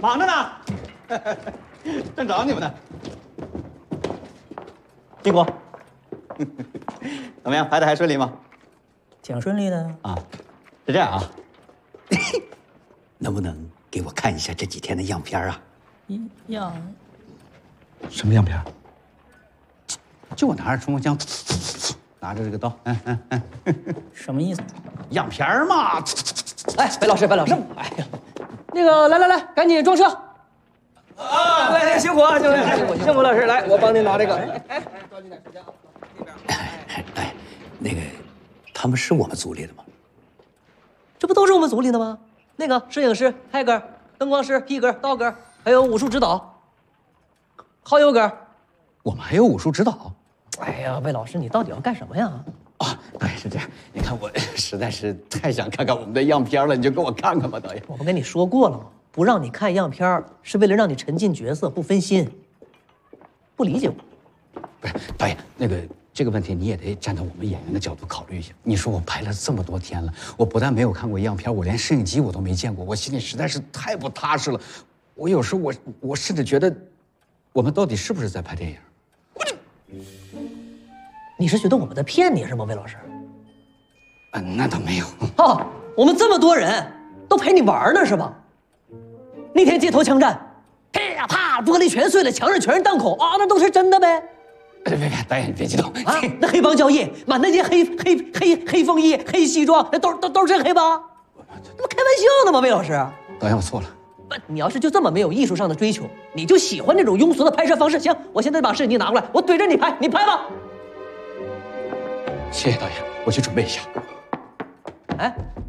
忙着呢，正找你们呢。金国，怎么样？拍的还顺利吗？ 挺顺利的啊，是这样啊， 能不能给我看一下这几天的样片啊？ 样什么样片？就我拿着冲锋枪，拿着这个刀， 什么意思？ 样片嘛。 哎，白老师，白老师，哎呀，那个，来，赶紧装车。 啊， 来，辛苦啊，辛苦老师，来，我帮您拿这个。哎，抓紧点时间啊，这边。 哎，那个，他们是我们组里的吗？ 这不都是我们组里的吗？那个摄影师泰哥，灯光师 P 哥、道哥，还有武术指导浩友哥。 我们还有武术指导。 哎呀，魏老师，你到底要干什么呀？ 啊，对，是这样。你看，我实在是太想看看我们的样片了，你就给我看看吧，导演。 我不跟你说过了吗？不让你看样片是为了让你沉浸角色，不分心。不理解我？ 不是，导演，那个这个问题你也得站在我们演员的角度考虑一下。你说我拍了这么多天了，我不但没有看过样片，我连摄影机我都没见过，我心里实在是太不踏实了。我有时候我甚至觉得，我们到底是不是在拍电影？ 你是觉得我们在骗你是吗，魏老师？ 那倒没有。 哦，我们这么多人都陪你玩呢是吧？那天街头枪战，啪啪，玻璃全碎了，墙上全是弹孔啊，那都是真的呗？ 别，导演你别激动啊！那黑帮交易，满大街黑风衣、黑西装，那都是真黑帮？这不开玩笑呢吗，魏老师？ 导演，我错了。 不，你要是就这么没有艺术上的追求，你就喜欢那种庸俗的拍摄方式，行，我现在把摄影机拿过来，我对着你拍，你拍吧。 谢谢导演，我去准备一下。 哎。